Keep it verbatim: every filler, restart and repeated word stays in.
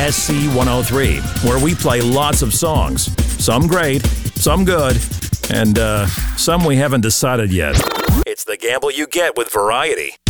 S C one oh three, where we play lots of songs. Some great, some good, and uh, some we haven't decided yet. It's the gamble you get with variety.